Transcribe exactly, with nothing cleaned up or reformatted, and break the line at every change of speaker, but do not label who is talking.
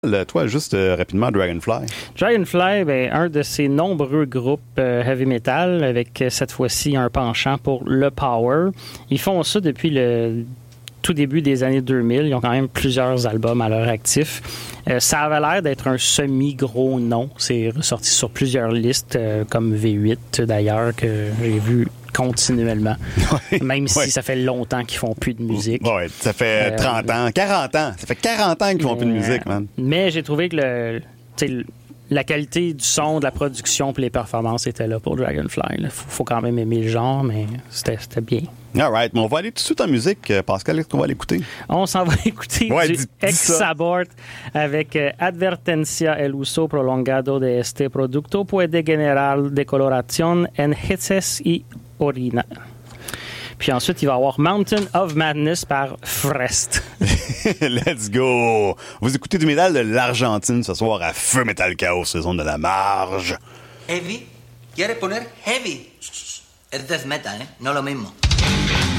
Toi, juste euh, rapidement, Dragonfly.
Dragonfly, ben, un de ces nombreux groupes euh, heavy metal avec euh, cette fois-ci un penchant pour le power. Ils font ça depuis le tout début des années deux mille. Ils ont quand même plusieurs albums à leur actif. Euh, ça avait l'air d'être un semi-gros nom. C'est ressorti sur plusieurs listes, euh, comme V huit d'ailleurs, que j'ai vu continuellement.
Ouais,
même
ouais.
si ça fait longtemps qu'ils font plus de musique.
Ouais, ça fait trente ans, quarante ans. Ça fait quarante ans qu'ils font plus de musique, man.
Mais j'ai trouvé que le, tu sais, la qualité du son, de la production et les performances étaient là pour Dragonfly. Il faut, faut quand même aimer le genre, mais c'était, c'était bien.
All right. Mais on va aller tout de suite en musique. Pascal, est-ce qu'on va l'écouter?
On s'en va écouter
ouais,
du
dis, dis
Ex-Sabort avec euh, Advertencia el uso prolongado de este producto puede generar decoloración en heces y orina. Puis ensuite, il va y avoir Mountain of Madness par Frest.
Let's go! Vous écoutez du métal de l'Argentine ce soir à Feu Metal Chaos, saison de la marge.
Heavy? ¿Quieres poner heavy? Es death metal, ¿eh? No lo mismo.